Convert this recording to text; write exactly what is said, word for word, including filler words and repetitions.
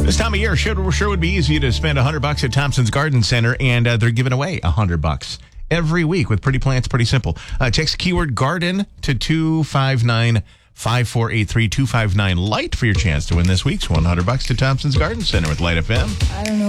This time of year sure, sure would be easy to spend one hundred bucks at Thompson's Garden Center, and uh, they're giving away one hundred bucks every week with Pretty Plants. Pretty simple. Uh, text keyword garden to two five nine five four eight three, two five nine light for your chance to win this week's one hundred bucks to Thompson's Garden Center with Light F M. I don't know.